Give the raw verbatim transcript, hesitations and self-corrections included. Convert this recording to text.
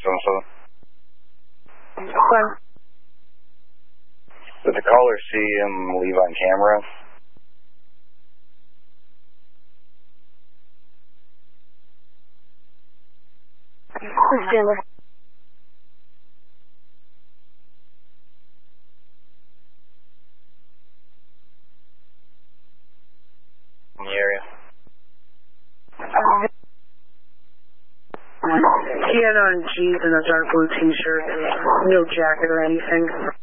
seven seven. Hello? Did the caller see him leave on camera? Stand by. In the area. Uh, he had on jeans and a dark blue t-shirt and no jacket or anything.